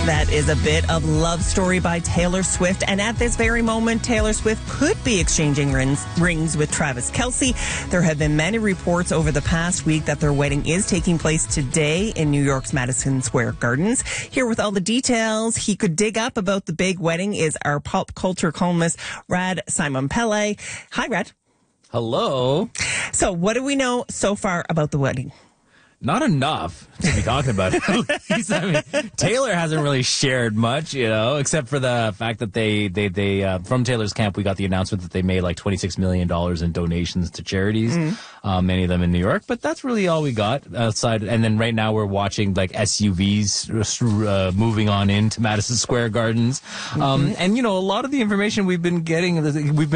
That is a bit of Love Story by Taylor Swift. And at this very moment, Taylor Swift could be exchanging rings with Travis Kelce. There have been many reports over the past week that their wedding is taking place today in New York's Madison Square Gardens. Here with all the details he could dig up about the big wedding is our pop culture columnist, Rad Simon-Pele. Hi, Rad. Hello. So what do we know so far about the wedding? Not enough to be talking about it. At least, I mean, Taylor hasn't really shared much, except for the fact that they from Taylor's camp, we got the announcement that they made like $26 million in donations to charities, many of them in New York. But that's really all we got outside. And then right now we're watching like SUVs moving on into Madison Square Gardens. And, a lot of the information we've been getting, we've been